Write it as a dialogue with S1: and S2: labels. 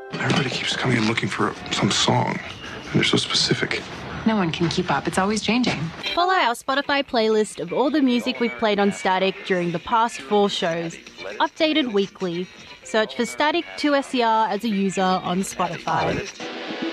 S1: Everybody keeps coming in looking for some song, and they're so specific.
S2: No one can keep up. It's always changing.
S3: Follow our Spotify playlist of all the music we've played on Static during the past 4 shows, updated weekly. Search for Static 2SER as a user on Spotify.